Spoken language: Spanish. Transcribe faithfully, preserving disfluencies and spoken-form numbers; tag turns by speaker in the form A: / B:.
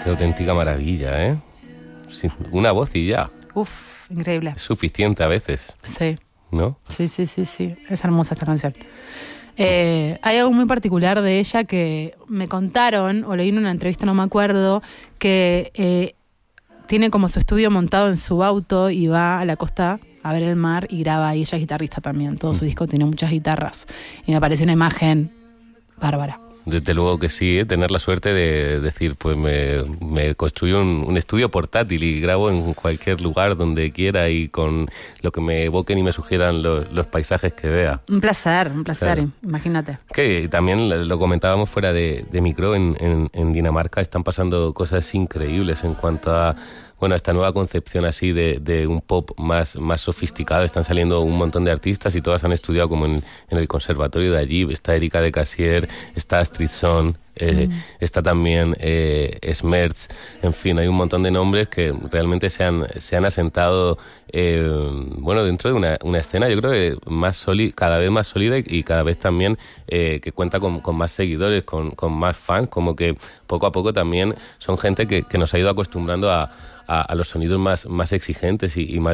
A: Qué auténtica maravilla, ¿eh? Sin una voz y ya.
B: Uf, increíble.
A: Es suficiente a veces.
B: Sí.
A: ¿No?
B: Sí, sí, sí, sí. Es hermosa esta canción. Eh, hay algo muy particular de ella que me contaron, o leí en una entrevista, no me acuerdo, que eh, tiene como su estudio montado en su auto y va a la costa a ver el mar y graba. Y ella es guitarrista también. Todo su disco tiene muchas guitarras. Y me parece una imagen bárbara.
A: Desde luego que sí, ¿eh? Tener la suerte de decir, pues me, me construyo un, un estudio portátil y grabo en cualquier lugar donde quiera y con lo que me evoquen y me sugieran los, los paisajes que vea.
B: Un placer, un placer,
A: Claro.
B: Imagínate.
A: Que también lo comentábamos fuera de, de micro, en, en, en Dinamarca están pasando cosas increíbles en cuanto a bueno, esta nueva concepción así de, de un pop más, más sofisticado. Están saliendo un montón de artistas y todas han estudiado como en, en el conservatorio de allí. Está Erika de Casier, está Astrid Son, eh, mm. está también eh, Smerts. En fin, hay un montón de nombres que realmente se han, se han asentado eh, bueno, dentro de una, una escena, yo creo que más sólida, cada vez más sólida y cada vez también eh, que cuenta con, con más seguidores, con, con más fans, como que poco a poco también son gente que, que nos ha ido acostumbrando a A, a los sonidos más, más exigentes y, y más